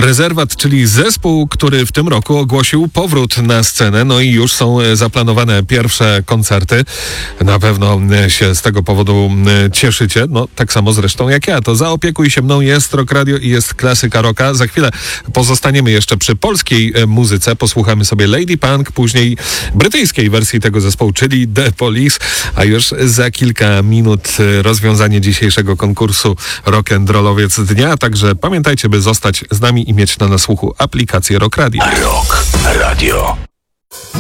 Rezerwat, czyli zespół, który w tym roku ogłosił powrót na scenę, no i już są zaplanowane pierwsze koncerty. Na pewno się z tego powodu cieszycie, no tak samo zresztą jak ja. To Zaopiekuj się mną, jest Rock Radio i jest klasyka rocka. Za chwilę pozostaniemy jeszcze przy polskiej muzyce, posłuchamy sobie Lady Punk, później brytyjskiej wersji tego zespołu, czyli The Police, a już za kilka minut rozwiązanie dzisiejszego konkursu Rock'n'Rollowiec Dnia, także pamiętajcie, by zostać z nami i mieć na słuchu aplikację Rock Radio. Rock Radio.